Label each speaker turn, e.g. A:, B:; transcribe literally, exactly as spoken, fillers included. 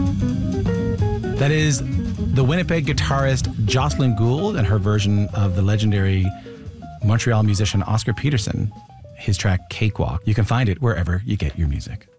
A: That is the Winnipeg guitarist Jocelyn Gould and her version of the legendary Montreal musician Oscar Peterson, his track Cakewalk. You can find it wherever you get your music.